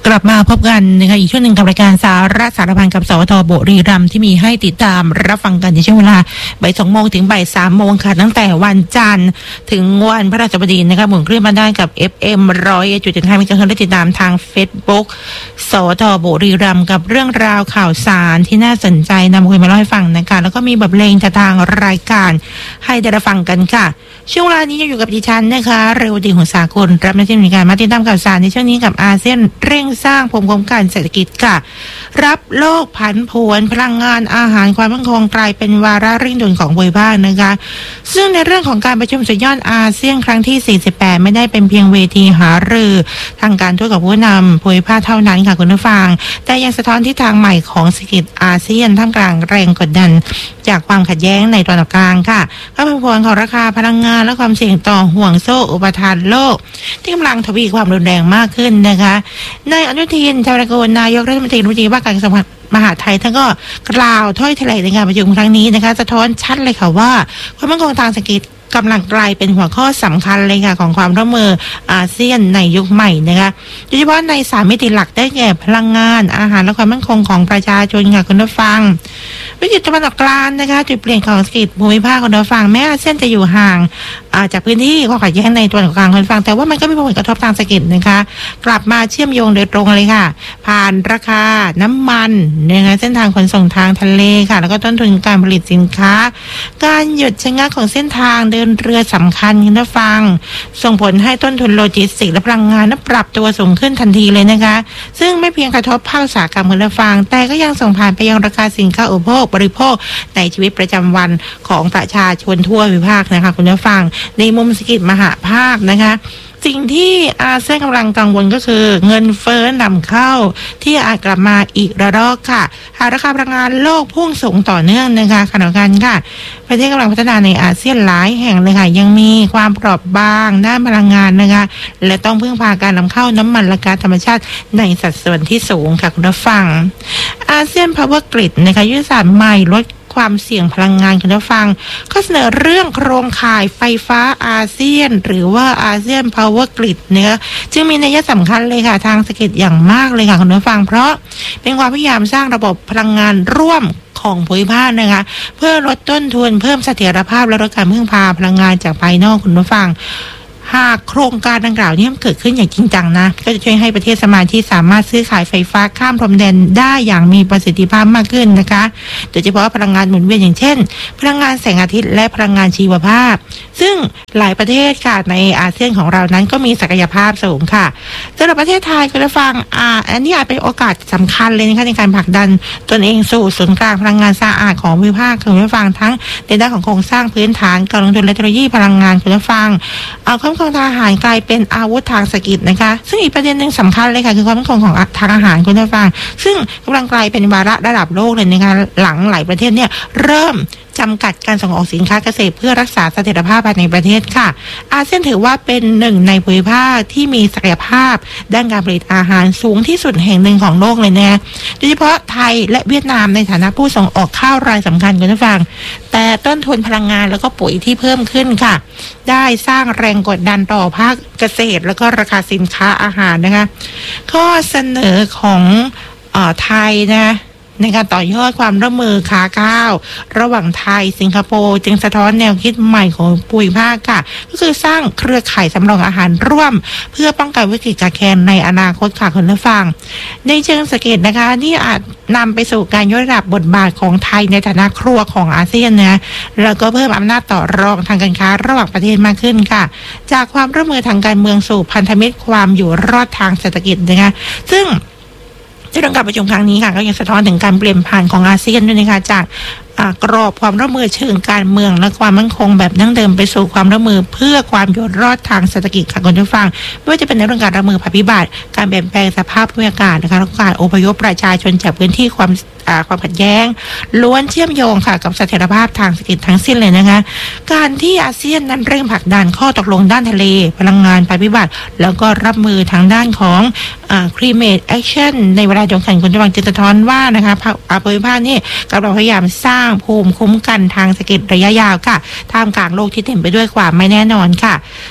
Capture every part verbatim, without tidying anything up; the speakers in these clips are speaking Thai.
กลับมาพบกันนะคะอีกช่วงหนึ่งกับรายการสาระสารพันกับสวทบุรีรัมย์ที่มีให้ติดตามรับฟังกันในช่วงเวลาบ่ายสองโมงถึงบ่ายสามโมงค่ะตั้งแต่วันจันทร์ถึงวันพฤหัสบดีนะคะหมุนคลื่นมาได้กับ เอฟ เอ็ม ร้อยจุดเจ็ดห้ามีการติดตามทาง Facebook สวทบุรีรัมย์กับเรื่องราวข่าวสารที่น่าสนใจนำคุยมาเล่าให้ฟังนะคะแล้วก็มีบทเพลงจากทางรายการให้ได้รับฟังกันค่ะช่วงเวลานี้จะอยู่กับดิฉันนะคะเรวดีของสากลรับหน้าที่ในการมาติดตามข่าวสารในช่วงนี้กับอาเซียนเร่งสร้างภูมิคุ้มกันเศรษฐกิจค่ะรับโลกผันผวนพลังงานอาหารความมั่นคงกลายเป็นวาระเร่งด่วนของภูมิภาคนะคะซึ่งในเรื่องของการประชุมสุดยอดอาเซียนครั้งที่สี่สิบแปดไม่ได้เป็นเพียงเวทีหารือทางการทูตกับผู้นำภูมิภาคเท่านั้นค่ะคุณผู้ฟังแต่ยังสะท้อนทิศทางใหม่ของเศรษฐกิจอาเซียนท่ามกลางแรงกดดันจากความขัดแย้งในตะวันออกกลางค่ะความผันผวนของราคาพลังงานและความเสี่ยงต่อห่วงโซ่อุปทานโลกที่กำลังทวีความรุนแรงมากขึ้นนะคะในอนุทินชาญวิรากูลนายกรัฐมนตรีรัฐมนตรีว่าการกระทรวงมหาดไทยท่านก็กล่าวถ้อยแถลงในงานประชุมครั้งนี้นะคะสะท้อนชัดเลยค่ะว่าความมั่นคงทางเศรษฐกิจกำลังกลายเป็นหัวข้อสำคัญเลยค่ะของความร่วมมืออาเซียนในยุคใหม่นะคะโดยเฉพาะในสามมิติหลักได้แก่พลังงานอาหารและความมั่นคงของประชาชนค่ะคุณผู้ฟังวิกฤตตะวันออกกลางนะคะจุดเปลี่ยนของเศรษฐกิจภูมิภาคคุณผู้ฟังแม้อาเซียนจะอยู่ห่างจากพื้นที่ความขัดแย้งในตะวันออกกลางคุณผู้ฟังแต่ว่ามันก็มีผลกระทบทางเศรษฐกิจนะคะกลับมาเชื่อมโยงโดยตรงเลยค่ะผ่านราคาน้ำมันนะคะเส้นทางขนส่งทางทะเลค่ะแล้วก็ต้นทุนการผลิตสินค้าการหยุดชะงักของเส้นทางเดินเรือสำคัญคุณผู้ฟังส่งผลให้ต้นทุนโลจิสติกส์และพลังงานนั้นปรับตัวสูงขึ้นทันทีเลยนะคะซึ่งไม่เพียงกระทบภาคอุตสาหกรรมคุณผู้ฟังแต่ก็ยังส่งผ่านไปยังราคาสินค้าอุปโภคบริโภคในชีวิตประจำวันของประชาชนทั่วภูมิภาคนะคะคุณผู้ฟังในมุมเศรษฐกิจมหาภาคนะคะสิ่งที่อาเซียนกำลังกังวลก็คือเงินเฟ้อนำเข้าที่อาจกลับมาอีกระลอกค่ะหากราคาพลังงานโลกพุ่งสูงต่อเนื่องนะคะขณะเดียวกันค่ะประเทศกำลังพัฒนาในอาเซียนหลายแห่งเลยค่ะยังมีความเปราะบางด้านพลังงานนะคะและต้องพึ่งพาการนำเข้าน้ำมันและก๊าซธรรมชาติในสัดส่วนที่สูงค่ะคุณผู้ฟังอาเซียน Power Grid นะคะยุทธศาสตร์ใหม่ลดความเสี่ยงพลังงานคุณผู้ฟังก็เสนอเรื่องโครงข่ายไฟฟ้าอาเซียนหรือว่าอาเซียน Power Grid เนี่ยจึงมีนัยสำคัญเลยค่ะทางเศรษฐกิจอย่างมากเลยค่ะคุณผู้ฟังเพราะเป็นความพยายามสร้างระบบพลังงานร่วมของภูมิภาคนะคะเพื่อลดต้นทุนเพิ่มเสถียรภาพและลดการพึ่งพาพลังงานจากภายนอกคุณผู้ฟังหากโครงการดังกล่าวนี้เกิดขึ้นอย่างจริงจังนะก็จะช่วยให้ประเทศสมาชิกสามารถซื้อขายไฟฟ้าข้ามพรมแดนได้อย่างมีประสิทธิภาพมากขึ้นนะคะโดยเฉพาะพลังงานหมุนเวียนอย่างเช่นพลังงานแสงอาทิตย์และพลังงานชีวภาพซึ่งหลายประเทศค่ะในอาเซียนของเรานั้นก็มีศักยภาพสูงค่ะสำหรับประเทศไทยคุณผู้ฟังอ่าอันนี้อาจเป็นโอกาสสำคัญเลยนะคะในการผลักดันตนเองสู่ศูนย์กลางพลังงานสะอาดของภูมิภาคคุณผู้ฟังทั้งในด้านของโครงสร้างพื้นฐานการลงทุนและเทคโนโลยีพลังงานคุณผู้ฟังเอาความมั่นคงทางอาหารกลายเป็นอาวุธทางเศรษฐกิจนะคะซึ่งอีกประเด็นหนึ่งสำคัญเลยค่ะคือความมั่นคงของทางอาหารคุณผู้ฟังซึ่งกำลังกลายเป็นวาระระดับโลกเลยนะคะหลังหลายประเทศเนี่ยเริ่มจำกัดการส่งออกสินค้าเกษตรเพื่อรักษาเสถียรภาพภายในประเทศค่ะอาเซียนถือว่าเป็นหนึ่งในภูมิภาคที่มีศักยภาพด้านการผลิตอาหารสูงที่สุดแห่งหนึ่งของโลกเลยนะโดยเฉพาะไทยและเวียดนามในฐานะผู้ส่งออกข้าวรายสำคัญคุณผู้ฟังแต่ต้นทุนพลังงานแล้วก็ปุ๋ยที่เพิ่มขึ้นค่ะได้สร้างแรงกดดันต่อภาคเกษตรแล้วก็ราคาสินค้าอาหารนะคะข้อเสนอของเอ่อไทยนะในการต่อยอดความร่วมมือค้าข้าวระหว่างไทยสิงคโปร์จึงสะท้อนแนวคิดใหม่ของภูมิภาคค่ะก็คือสร้างเครือข่ายสำรองอาหารร่วมเพื่อป้องกันวิกฤตขาดแคลนในอนาคตค่ะคุณผู้ฟังในเชิงเศรษฐกิจนะคะนี่อาจนำไปสู่การยกระดับบทบาทของไทยในฐานะครัวของอาเซียนนะแล้วก็เพิ่มอำนาจต่อรองทางการค้าระหว่างประเทศมากขึ้นค่ะจากความร่วมมือทางการเมืองสู่พันธมิตรความอยู่รอดทางเศรษฐกิจนะคะซึ่งในเรื่องการประชุมครั้งนี้ค่ะก็ยังสะท้อนถึงการเปลี่ยนผ่านของอาเซียนด้วยนะคะจากกรอบความร่วมมือเชิงการเมืองและความมั่นคงแบบดั้งเดิมไปสู่ความร่วมมือเพื่อความอยู่รอดทางเศรษฐกิจค่ะคุณผู้ฟังไม่ว่าจะเป็นในเรื่องการรับมือภัยพิบัติการเปลี่ยนแปลงสภาพภูมิอากาศนะคะและการอพยพประชาชนจากพื้นที่ความความขัดแย้งล้วนเชื่อมโยงค่ะกับเสถียรภาพทางเศรษฐกิจทั้งสิ้นเลยนะคะการที่อาเซียนนั้นเร่งผลักดันข้อตกลงด้านทะเลพลังงานภัยพิบัติแล้วก็รับมือทางด้านของclimate action ในเวลาเดียวกันคุณผู้ฟังจะสะท้อนว่านะคะภูมิภาคนี่กำลังพยายามสร้างภูมิคุ้มกันทางเศรษฐกิจระยะยาวค่ะท่ามกลางโลกที่เต็มไปด้วยความไม่แน่นอนค่ะ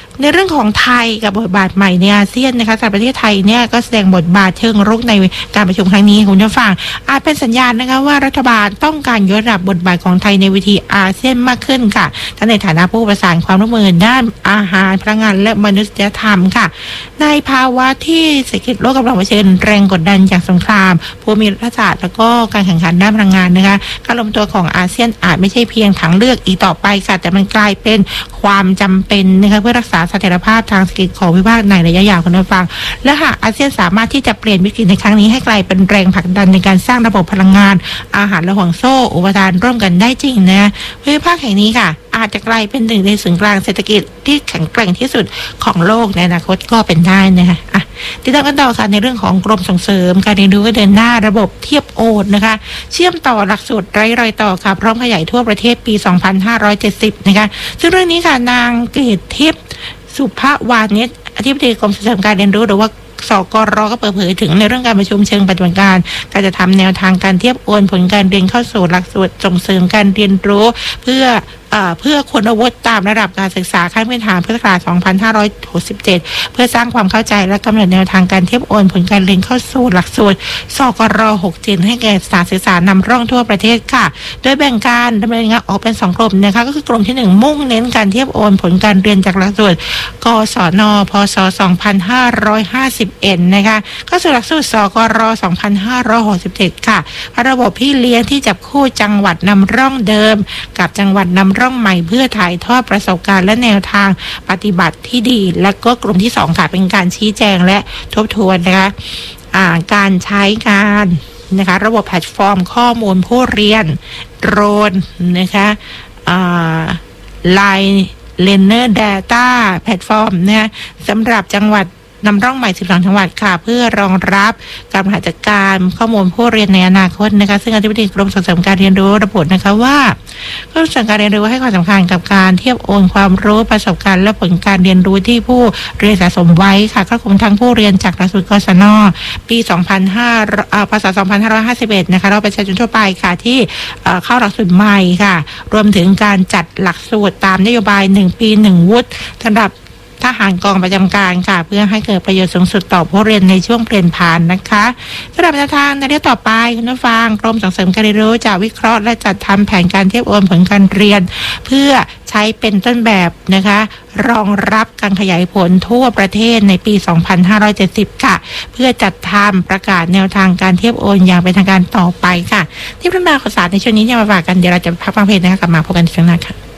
ในเรื่องของไทยกับบทบาทใหม่ในอาเซียนนะคะสำหรับประเทศไทยเนี่ยก็แสดงบทบาทเชิงรุกในการประชุมครั้งนี้คุณผู้ฟังอาจเป็นสัญญาณนะคะว่ารัฐบาลต้องการยกระดับบทบาทของไทยในเวทีอาเซียนมากขึ้นค่ะทั้งในฐานะผู้ประสานความร่วมมือด้านอาหารพลังงานและมนุษยธรรมค่ะในภาวะที่เศรษฐกิจโลกกำลังเผชิญแรงกดดันจากสงครามภูมิรัฐศาสตร์แล้วก็การแข่งขันด้านพลังงานนะคะการรวมตัวของอาเซียนอาจไม่ใช่เพียงทางเลือกอีกต่อไปค่ะแต่มันกลายเป็นความจำเป็นนะคะเพื่อรักษาเสถียรภาพทางเศรษฐกิจของวิภาคในระยะยาวคุณผู้ฟังและหากอาเซียนสามารถที่จะเปลี่ยนวิกฤตในครั้งนี้ให้กลายเป็นแรงผลักดันในการสร้างระบบพลังงานอาหารและห่วงโซ่อุปทานร่วมกันได้จริงนะภูมิภาคแห่งนี้ค่ะอาจจะกลายเป็นหนึ่งในศูนย์กลางเศรษฐกิจที่แข็งแกร่งที่สุดของโลกในอนาคตก็เป็นได้นะคะอ่ะติดตามกันต่อค่ะในเรื่องของกรมส่งเสริมการเรียนรู้ก็เดินหน้าระบบเทียบโอนนะคะเชื่อมต่อหลักสูตรไร้รอยต่อค่ะพร้อมขยายทั่วประเทศปีสองพันห้าร้อยเจ็ดสิบนะคะซึ่งเรื่องนี้ค่ะนางเกตทิพย์สุภวานิชอธิบดีกรมส่งเสริมการเรียนรู้หรือว่าสกร.ก็เปิดเผยถึงในเรื่องการประชุมเชิงปฏิบัติการการจะทำแนวทางการเทียบโอนผลการเรียนเข้าสู่หลักสูตรส่งเสริมการเรียนรู้เพื่อเพื่อคุณวุฒิตามระดับการศึกษาขั้นพื้นฐานพุทธศักราชสองพันห้าร้อยหกสิบเจ็ดเพื่อสร้างความเข้าใจและกำหนดแนวทางการเทียบโอนผลการเรียนเข้าสู่หลักสูตรสกร. หกสิบให้แก่สถานศึกษานำร่องทั่วประเทศค่ะโดยแบ่งการดำเนินงานออกเป็นสองกลุ่มนะคะก็คือกลุ่มที่หนึ่งมุ่งเน้นการเทียบโอนผลการเรียนจากหลักสูตรกศนพศสองพันห้าร้อยห้าสิบเอ็ดนะคะเข้าสู่หลักสูตรสกร. สองพันห้าร้อยหกสิบเจ็ดค่ะระบบพี่เลี้ยงที่จับคู่จังหวัดนำร่องเดิมกับจังหวัดนำร่องใหม่เพื่อถ่ายทอดประสบการณ์และแนวทางปฏิบัติที่ดีและก็กลุ่มที่สองค่ะเป็นการชี้แจงและทบทวนนะคะการใช้การนะคะระบบแพลตฟอร์มข้อมูลผู้เรียนโดรนนะคะไลน์เลนเนอร์เดต้าแพลตฟอร์มนะคะสำหรับจังหวัดนำร่องใหม่สิบสองจังหวัดค่ะเพื่อรองรับการบริหารจัดการข้อมูลผู้เรียนในอนาคตนะคะซึ่งอธิบดีกรมส่งเสริมการเรียนรู้ระบุนะคะว่ากรมส่งเสริมการเรียนรู้ให้ความสำคัญกับการเทียบโอนความรู้ประสบการณ์และผลการเรียนรู้ที่ผู้เรียนสะสมไว้ค่ะครอบคลุมทั้งผู้เรียนจากหลักสูตรกศนปีสองพันห้าร้อยอ่าพศสองพันห้าร้อยห้าสิบเอ็ดนะคะเราประชาชนทั่วไปค่ะที่เข้าหลักสูตรใหม่ค่ะรวมถึงการจัดหลักสูตรตามนโยบายหนึ่งปีหนึ่งวุฒิสำหรับทหารกองประจำการค่ะเพื่อให้เกิดประโยชน์สูงสุดต่อผู้เรียนในช่วงเปลี่ยนผ่านนะคะสำหรับแนวทางในเรื่องต่อไปคุณผู้ฟังกรมส่งเสริมการเรียนรู้จะวิเคราะห์และจัดทำแผนการเทียบโอนผลการเรียนเพื่อใช้เป็นต้นแบบนะคะรองรับการขยายผลทั่วประเทศในปีสองพันห้าร้อยเจ็ดสิบค่ะเพื่อจัดทำประกาศแนวทางการเทียบโอนอย่างเป็นทางการต่อไปค่ะที่เรื่องราวข่าวสารในช่วงนี้จะมาฝากกันเดี๋ยวเราจะพักฟังเพลงนะคะกลับมาพบกันในช่วงหน้าค่ะ